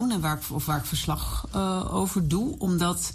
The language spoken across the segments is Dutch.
woon en waar ik verslag over doe. Om dat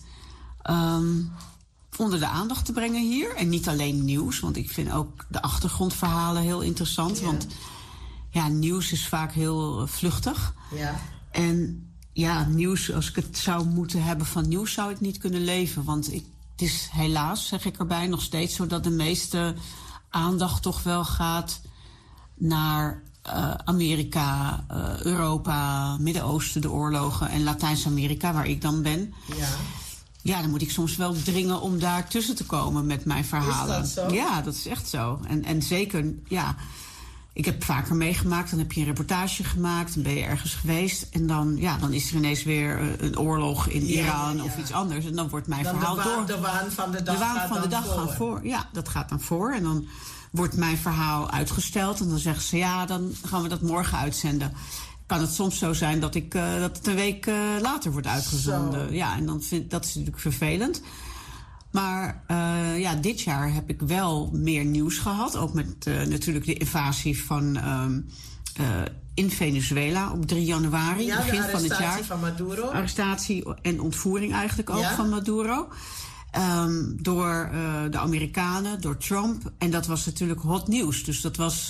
onder de aandacht te brengen hier. En niet alleen nieuws, want ik vind ook de achtergrondverhalen heel interessant. Ja. Want nieuws is vaak heel vluchtig. Ja. En nieuws, als ik het zou moeten hebben van nieuws, zou ik niet kunnen leven. Want het is helaas, zeg ik erbij, nog steeds zo dat de meeste aandacht toch wel gaat naar Amerika, Europa, Midden-Oosten, de oorlogen en Latijns-Amerika, waar ik dan ben. Ja, dan moet ik soms wel dringen om daar tussen te komen met mijn verhalen. Is dat zo? Ja, dat is echt zo. En zeker, ik heb vaker meegemaakt. Dan heb je een reportage gemaakt, dan ben je ergens geweest. En dan is er ineens weer een oorlog in Iran of iets anders. En dan wordt mijn verhaal de waan van de dag gaat voor. Ja, dat gaat dan voor. En dan wordt mijn verhaal uitgesteld. En dan zeggen ze, dan gaan we dat morgen uitzenden. Kan het soms zo zijn dat het een week later wordt uitgezonden. Zo. Ja, en dan dat is natuurlijk vervelend. Maar dit jaar heb ik wel meer nieuws gehad. Ook met natuurlijk de invasie van in Venezuela op 3 januari, begin van het jaar. De arrestatie van Maduro. Arrestatie en ontvoering eigenlijk ook van Maduro. Door de Amerikanen, door Trump. En dat was natuurlijk hot nieuws. Dus dat was...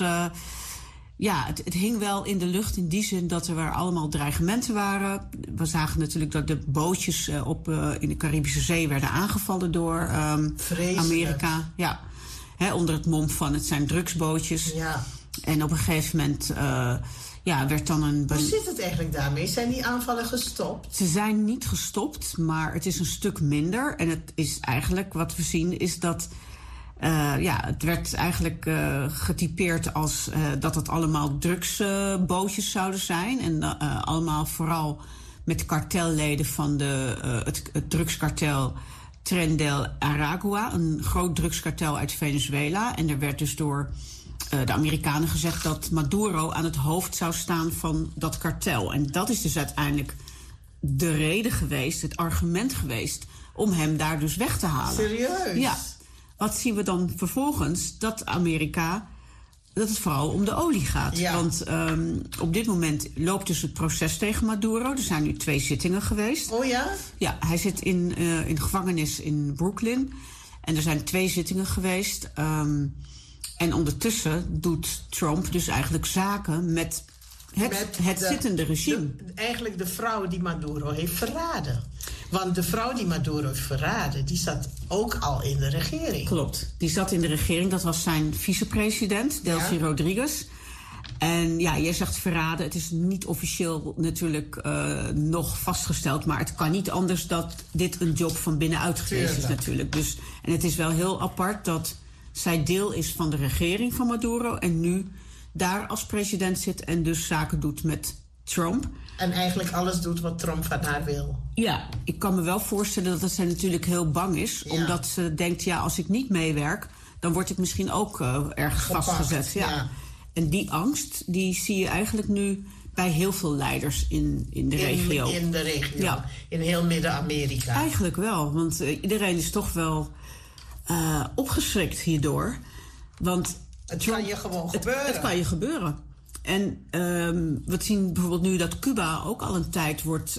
het hing wel in de lucht in die zin dat er weer allemaal dreigementen waren. We zagen natuurlijk dat de bootjes in de Caribische Zee werden aangevallen door Amerika. Ja, onder het mom van het zijn drugsbootjes. Ja. En op een gegeven moment werd dan een... Hoe zit het eigenlijk daarmee? Zijn die aanvallen gestopt? Ze zijn niet gestopt, maar het is een stuk minder. En het is eigenlijk, wat we zien, is dat... het werd eigenlijk getypeerd als dat het allemaal drugsbootjes zouden zijn. En allemaal vooral met kartelleden van het drugskartel Tren del Aragua. Een groot drugskartel uit Venezuela. En er werd dus door de Amerikanen gezegd dat Maduro aan het hoofd zou staan van dat kartel. En dat is dus uiteindelijk de reden geweest, het argument geweest, om hem daar dus weg te halen. Serieus? Ja. Wat zien we dan vervolgens? Dat het vooral om de olie gaat. Ja. Want op dit moment loopt dus het proces tegen Maduro. Er zijn nu 2 zittingen geweest. Oh ja? Ja, hij zit in gevangenis in Brooklyn. En er zijn 2 zittingen geweest. En ondertussen doet Trump dus eigenlijk zaken met het zittende regime. Eigenlijk de vrouw die Maduro heeft verraden. Want de vrouw die Maduro heeft verraden, die zat ook al in de regering. Klopt, die zat in de regering. Dat was zijn vicepresident, Delcy Rodriguez. En jij zegt verraden. Het is niet officieel natuurlijk nog vastgesteld. Maar het kan niet anders dat dit een job van binnenuit geweest is natuurlijk. Dus, en het is wel heel apart dat zij deel is van de regering van Maduro en nu daar als president zit en dus zaken doet met Trump. En eigenlijk alles doet wat Trump van haar wil. Ja, ik kan me wel voorstellen dat zij natuurlijk heel bang is. Ja. Omdat ze denkt, als ik niet meewerk, dan word ik misschien ook ergens vastgezet. Ja. En die angst, die zie je eigenlijk nu bij heel veel leiders in de regio. In de regio, in heel Midden-Amerika. Eigenlijk wel, want iedereen is toch wel opgeschrikt hierdoor. Want het kan je gewoon gebeuren. Het kan je gebeuren. En we zien bijvoorbeeld nu dat Cuba ook al een tijd wordt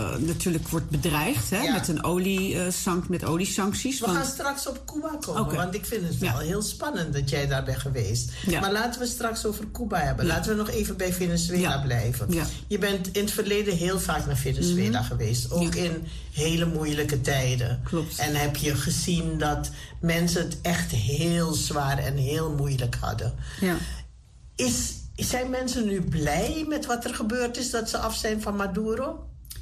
bedreigd met oliesancties. We gaan straks op Cuba komen, want ik vind het wel heel spannend dat jij daar bent geweest. Ja. Maar laten we straks over Cuba hebben. Ja. Laten we nog even bij Venezuela blijven. Ja. Je bent in het verleden heel vaak naar Venezuela geweest, ook in hele moeilijke tijden. Klopt. En heb je gezien dat mensen het echt heel zwaar en heel moeilijk hadden. Ja. Zijn mensen nu blij met wat er gebeurd is, dat ze af zijn van Maduro?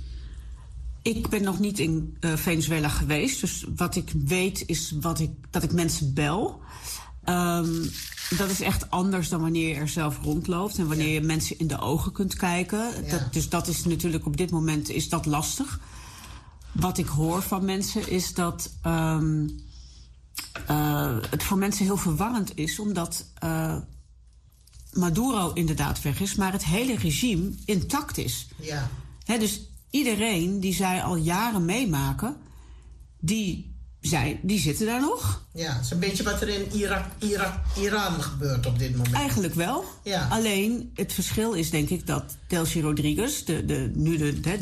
Ik ben nog niet in Venezuela geweest. Dus wat ik weet is dat ik mensen bel. Dat is echt anders dan wanneer je er zelf rondloopt. En wanneer je mensen in de ogen kunt kijken. Ja. Dus dat is natuurlijk op dit moment is dat lastig. Wat ik hoor van mensen is dat het voor mensen heel verwarrend is. Omdat Maduro inderdaad weg is, maar het hele regime intact is. Ja. Dus iedereen die zij al jaren meemaken, die zitten daar nog. Ja, het is een beetje wat er in Iran gebeurt op dit moment. Eigenlijk wel. Ja. Alleen het verschil is denk ik dat Delcy Rodriguez, de